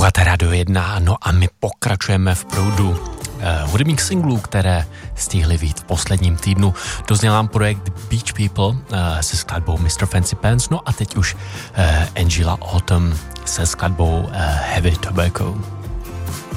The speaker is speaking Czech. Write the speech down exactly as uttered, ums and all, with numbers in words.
Posloucháte Radio jedna, no a my pokračujeme v proudu uh, hudebních singlů, které stihly vyjít v posledním týdnu. Dozněl nám projekt Beach People uh, se skladbou mister Fancy Pants, no a teď už uh, Angela Autumn se skladbou uh, Heavy Tobacco.